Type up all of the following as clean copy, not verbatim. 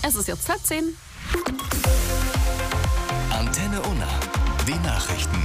Es ist jetzt 10:30. Antenne Unna. Die Nachrichten.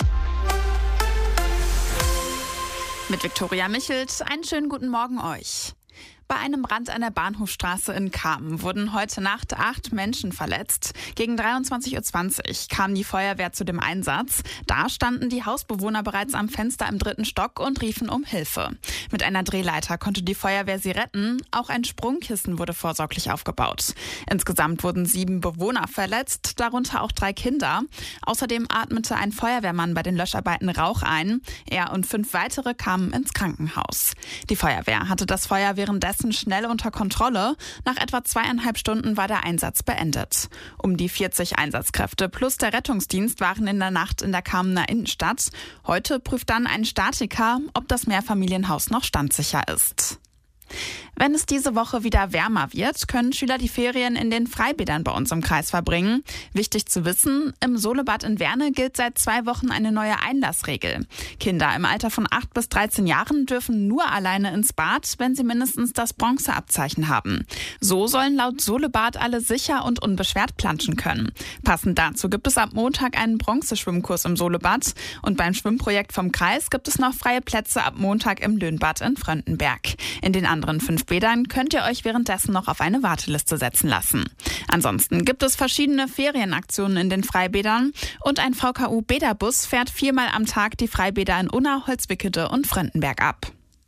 Mit Viktoria Michelt, einen schönen guten Morgen euch. Bei einem Brand an der Bahnhofstraße in Kamen wurden heute Nacht 8 Menschen verletzt. Gegen 23:20 Uhr kam die Feuerwehr zu dem Einsatz. Da standen die Hausbewohner bereits am Fenster im 3. Stock und riefen um Hilfe. Mit einer Drehleiter konnte die Feuerwehr sie retten. Auch ein Sprungkissen wurde vorsorglich aufgebaut. Insgesamt wurden 7 Bewohner verletzt, darunter auch 3 Kinder. Außerdem atmete ein Feuerwehrmann bei den Löscharbeiten Rauch ein. Er und 5 weitere kamen ins Krankenhaus. Die Feuerwehr hatte das Feuer währenddessen schnell unter Kontrolle. Nach etwa 2,5 Stunden war der Einsatz beendet. Um die 40 Einsatzkräfte plus der Rettungsdienst waren in der Nacht in der Kamener Innenstadt. Heute prüft dann ein Statiker, ob das Mehrfamilienhaus noch standsicher ist. Wenn es diese Woche wieder wärmer wird, können Schüler die Ferien in den Freibädern bei uns im Kreis verbringen. Wichtig zu wissen, im Solebad in Werne gilt seit 2 Wochen eine neue Einlassregel. Kinder im Alter von 8 bis 13 Jahren dürfen nur alleine ins Bad, wenn sie mindestens das Bronzeabzeichen haben. So sollen laut Solebad alle sicher und unbeschwert planschen können. Passend dazu gibt es ab Montag einen Bronzeschwimmkurs im Solebad. Und beim Schwimmprojekt vom Kreis gibt es noch freie Plätze ab Montag im Löhnbad in Fröndenberg. In den anderen 5 Bädern könnt ihr euch währenddessen noch auf eine Warteliste setzen lassen. Ansonsten gibt es verschiedene Ferienaktionen in den Freibädern und ein VKU-Bäderbus fährt 4-mal am Tag die Freibäder in Unna, Holzwickede und Fröndenberg ab.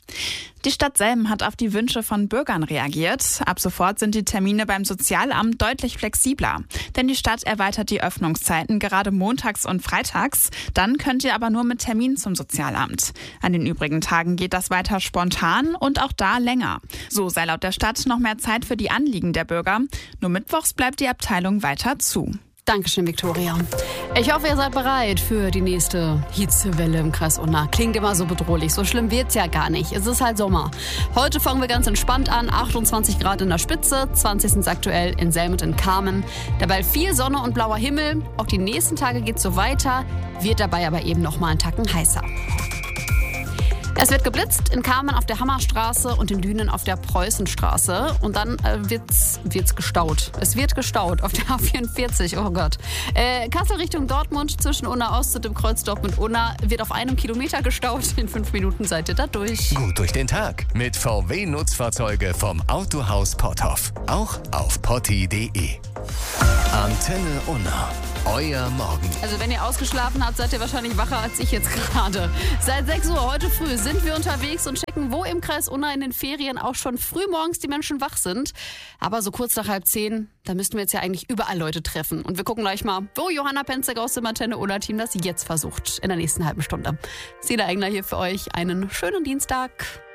Die Stadt Selm hat auf die Wünsche von Bürgern reagiert. Ab sofort sind die Termine beim Sozialamt deutlich flexibler. Denn die Stadt erweitert die Öffnungszeiten gerade montags und freitags. Dann könnt ihr aber nur mit Termin zum Sozialamt. An den übrigen Tagen geht das weiter spontan und auch da länger. So sei laut der Stadt noch mehr Zeit für die Anliegen der Bürger. Nur mittwochs bleibt die Abteilung weiter zu. Dankeschön, Viktoria. Ich hoffe, ihr seid bereit für die nächste Hitzewelle im Kreis Unna. Klingt immer so bedrohlich. So schlimm wird's ja gar nicht. Es ist halt Sommer. Heute fangen wir ganz entspannt an. 28 Grad in der Spitze, 20 sind aktuell in Selm und in Kamen. Dabei viel Sonne und blauer Himmel. Auch die nächsten Tage geht's so weiter. Wird dabei aber eben noch mal einen Tacken heißer. Es wird geblitzt in Kamen auf der Hammerstraße und in Dünen auf der Preußenstraße. Und dann wird's gestaut. Es wird gestaut auf der A44, oh Gott. Kassel Richtung Dortmund zwischen Unna Ost und dem Kreuz Dortmund-Unna wird auf 1 Kilometer gestaut. In 5 Minuten seid ihr da durch. Gut durch den Tag mit VW-Nutzfahrzeuge vom Autohaus Potthoff. Auch auf potti.de. Antenne Unna. Euer Morgen. Also wenn ihr ausgeschlafen habt, seid ihr wahrscheinlich wacher als ich jetzt gerade. Seit 6 Uhr heute früh sind wir unterwegs und checken, wo im Kreis Unna in den Ferien auch schon früh morgens die Menschen wach sind. Aber so kurz nach 9:30, da müssten wir jetzt ja eigentlich überall Leute treffen. Und wir gucken gleich mal, wo Johanna Penzek aus dem Antenne Unna Team das jetzt versucht in der nächsten halben Stunde. Sina Engler hier für euch. Einen schönen Dienstag.